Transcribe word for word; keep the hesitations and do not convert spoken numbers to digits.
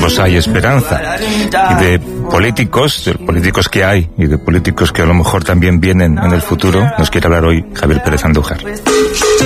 los hay esperanza. Y de políticos, de políticos que hay y de políticos que a lo mejor también vienen en el futuro, nos quiere hablar hoy Javier Pérez Andújar.